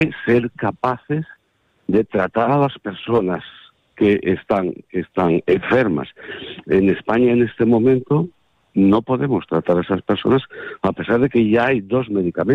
ser capaces de tratar a las personas que están enfermas. En España en este momento no podemos tratar a esas personas, a pesar de que ya hay 2 medicamentos.